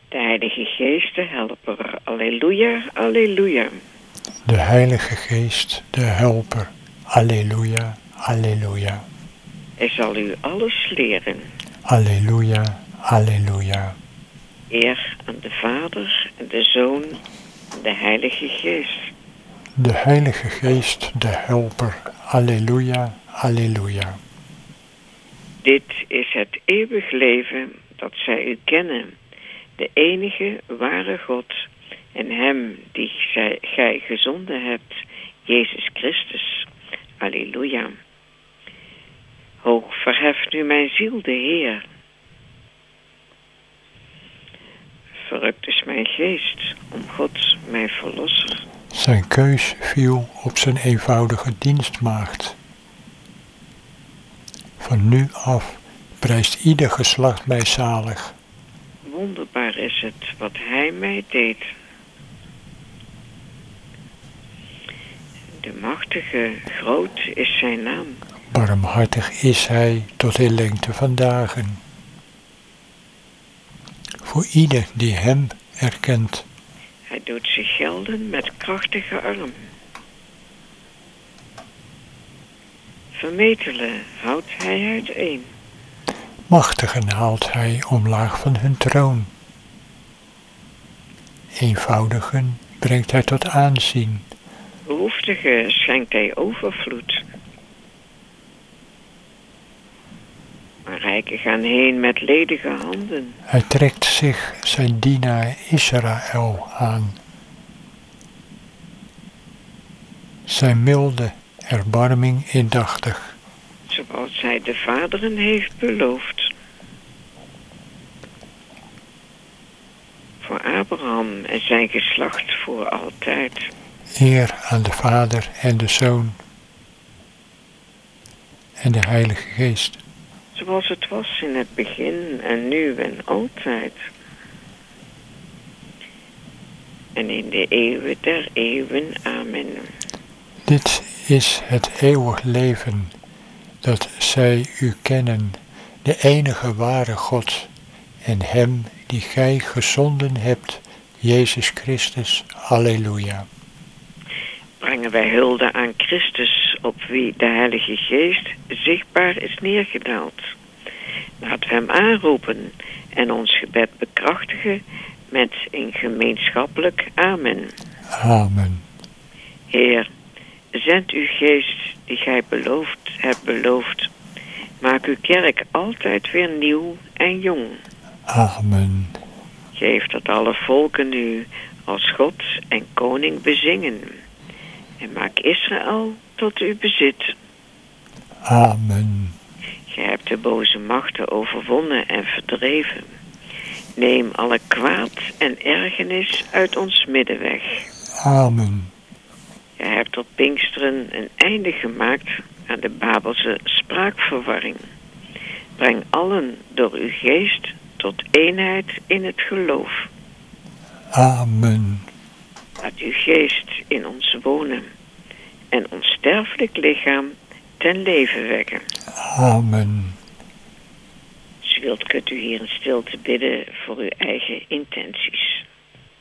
De Heilige Geest, de Helper. Alleluia, alleluia. De Heilige Geest, de Helper. Alleluia, alleluia. Hij zal u alles leren. Alleluia, alleluia. Eer aan de Vader, en de Zoon en de Heilige Geest. De Heilige Geest, de Helper. Alleluia, alleluia. Dit is het eeuwig leven, dat zij u kennen, de enige ware God, en hem die gij gezonden hebt, Jezus Christus. Alleluia. Hoog verheft nu mijn ziel de Heer. Verrukt is mijn geest om God, mijn verlosser. Zijn keus viel op zijn eenvoudige dienstmaagd. Van nu af prijst ieder geslacht mij zalig. Wonderbaar is het wat hij mij deed. De machtige, groot is zijn naam. Barmhartig is hij tot in lengte van dagen. Voor ieder die hem erkent. Hij doet zich gelden met krachtige arm. Vermetelen houdt hij uiteen. Machtigen haalt hij omlaag van hun troon. Eenvoudigen brengt hij tot aanzien. Behoeftigen schenkt hij overvloed. Maar rijken gaan heen met ledige handen. Hij trekt zich zijn dienaar Israël aan. Zijn milde erbarming indachtig. Zoals hij de vaderen heeft beloofd. Voor Abraham en zijn geslacht voor altijd. Eer aan de Vader en de Zoon en de Heilige Geest. Zoals het was in het begin en nu en altijd. En in de eeuwen der eeuwen. Amen. Dit is het eeuwig leven, dat zij u kennen, de enige ware God, en hem die gij gezonden hebt, Jezus Christus. Alleluia. Brengen wij hulde aan Christus, op wie de Heilige Geest zichtbaar is neergedaald. Laten we hem aanroepen en ons gebed bekrachtigen met een gemeenschappelijk amen. Amen. Heer, zend uw geest die gij hebt beloofd. Maak uw kerk altijd weer nieuw en jong. Amen. Geef dat alle volken u als God en koning bezingen. En maak Israël tot uw bezit. Amen. Gij hebt de boze machten overwonnen en verdreven. Neem alle kwaad en ergernis uit ons midden weg. Amen. Gij hebt op Pinksteren een einde gemaakt aan de Babelse spraakverwarring. Breng allen door uw geest tot eenheid in het geloof. Amen. Laat uw geest in ons wonen en ons sterfelijk lichaam ten leven wekken. Amen. Als u wilt, kunt u hier in stilte bidden voor uw eigen intenties.